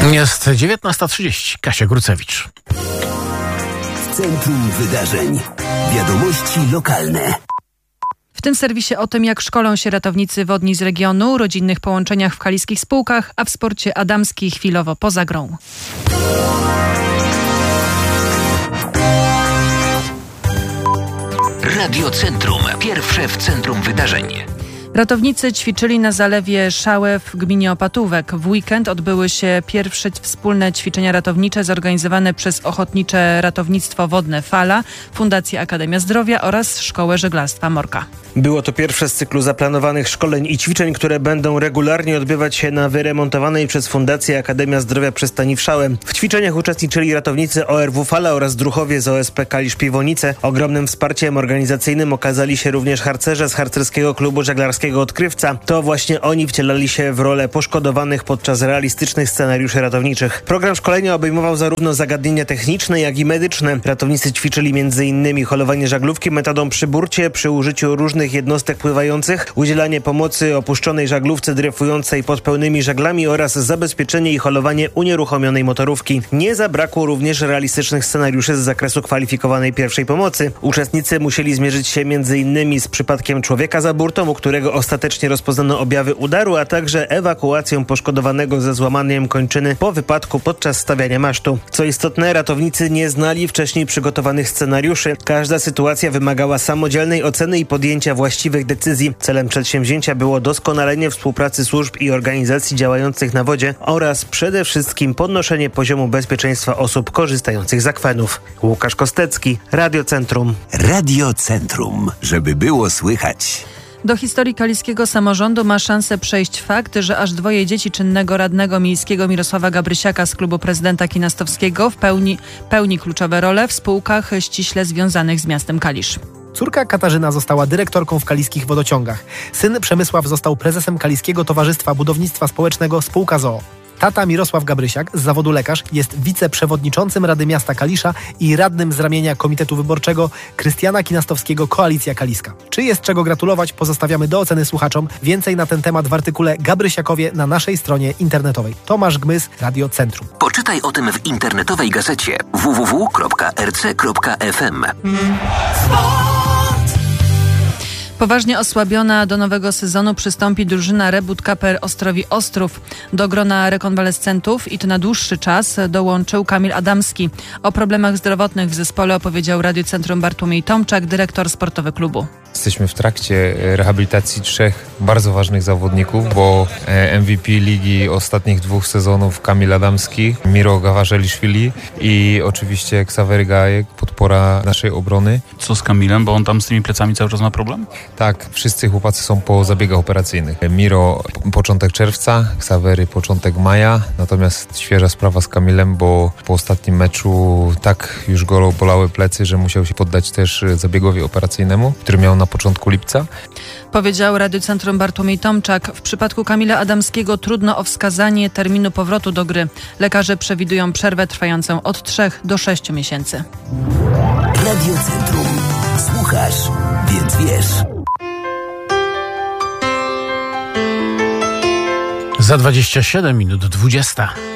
Jest 19:30. Kasia Grucewicz. W centrum wydarzeń. Wiadomości lokalne. W tym serwisie o tym, jak szkolą się ratownicy wodni z regionu, rodzinnych połączeniach w kaliskich spółkach, a w sporcie Adamski chwilowo poza grą. Radio Centrum. Pierwsze w centrum wydarzeń. Ratownicy ćwiczyli na zalewie Szałe w gminie Opatówek. W weekend odbyły się pierwsze wspólne ćwiczenia ratownicze zorganizowane przez Ochotnicze Ratownictwo Wodne Fala, Fundację Akademia Zdrowia oraz Szkołę Żeglarstwa Morka. Było to pierwsze z cyklu zaplanowanych szkoleń i ćwiczeń, które będą regularnie odbywać się na wyremontowanej przez Fundację Akademia Zdrowia przystani w Szałę. W ćwiczeniach uczestniczyli ratownicy ORW Fala oraz druhowie z OSP Kalisz Piwonice. Ogromnym wsparciem organizacyjnym okazali się również harcerze z Harcerskiego Klubu Żeglarskiego Odkrywca. To właśnie oni wcielali się w rolę poszkodowanych podczas realistycznych scenariuszy ratowniczych. Program szkolenia obejmował zarówno zagadnienia techniczne, jak i medyczne. Ratownicy ćwiczyli m.in. holowanie żaglówki metodą przy burcie przy użyciu różnych jednostek pływających, udzielanie pomocy opuszczonej żaglówce dryfującej pod pełnymi żaglami oraz zabezpieczenie i holowanie unieruchomionej motorówki. Nie zabrakło również realistycznych scenariuszy z zakresu kwalifikowanej pierwszej pomocy. Uczestnicy musieli zmierzyć się m.in. z przypadkiem człowieka za burtą, u którego ostatecznie rozpoznano objawy udaru, a także ewakuacją poszkodowanego ze złamaniem kończyny po wypadku podczas stawiania masztu. Co istotne, ratownicy nie znali wcześniej przygotowanych scenariuszy. Każda sytuacja wymagała samodzielnej oceny i podjęcia właściwych decyzji. Celem przedsięwzięcia było doskonalenie współpracy służb i organizacji działających na wodzie oraz przede wszystkim podnoszenie poziomu bezpieczeństwa osób korzystających z akwenów. Łukasz Kostecki, Radio Centrum. Radio Centrum, żeby było słychać. Do historii kaliskiego samorządu ma szansę przejść fakt, że aż 2 dzieci czynnego radnego miejskiego Mirosława Gabrysiaka z klubu prezydenta Kinastowskiego pełni kluczowe role w spółkach ściśle związanych z miastem Kalisz. Córka Katarzyna została dyrektorką w kaliskich wodociągach. Syn Przemysław został prezesem Kaliskiego Towarzystwa Budownictwa Społecznego Spółka z o.o. Tata Mirosław Gabrysiak, z zawodu lekarz, jest wiceprzewodniczącym Rady Miasta Kalisza i radnym z ramienia Komitetu Wyborczego Krystiana Kinastowskiego Koalicja Kaliska. Czy jest czego gratulować, pozostawiamy do oceny słuchaczom. Więcej na ten temat w artykule Gabrysiakowie na naszej stronie internetowej. Tomasz Gmys, Radio Centrum. Poczytaj o tym w internetowej gazecie www.rc.fm. Poważnie osłabiona do nowego sezonu przystąpi drużyna Rebut Kaper Ostrowi Ostrów. Do grona rekonwalescentów i to na dłuższy czas dołączył Kamil Adamski. O problemach zdrowotnych w zespole opowiedział Radio Centrum Bartłomiej Tomczak, dyrektor sportowy klubu. Jesteśmy w trakcie rehabilitacji 3 bardzo ważnych zawodników, bo MVP ligi ostatnich 2 sezonów Kamil Adamski, Miro Gawarzeliszwili i oczywiście Ksawery Gajek, podpora naszej obrony. Co z Kamilem, bo on tam z tymi plecami cały czas ma problem? Tak, wszyscy chłopacy są po zabiegach operacyjnych. Miro początek czerwca, Ksawery początek maja, natomiast świeża sprawa z Kamilem, bo po ostatnim meczu tak już go bolały plecy, że musiał się poddać też zabiegowi operacyjnemu, który miał na początku lipca. Powiedział Radio Centrum Bartłomiej Tomczak. W przypadku Kamila Adamskiego trudno o wskazanie terminu powrotu do gry. Lekarze przewidują przerwę trwającą od 3 do 6 miesięcy. Radio Centrum. Słuchasz, więc wiesz. Za 27 minut 20.